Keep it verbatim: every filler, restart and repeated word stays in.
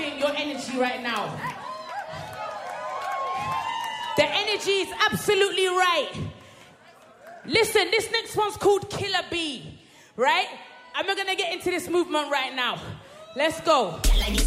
feeling your energy right now. The energy is absolutely right. Listen, this next one's called Killer Bee, right? And we're gonna get into this movement right now. Let's go. Like